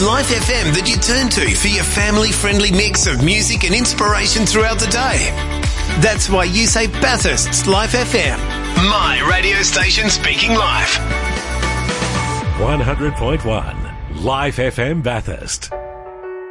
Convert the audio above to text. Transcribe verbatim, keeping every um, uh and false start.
Life F M that you turn to for your family-friendly mix of music and inspiration throughout the day. That's why you say Bathurst's Life F M. My radio station speaking live. one hundred point one Life F M Bathurst.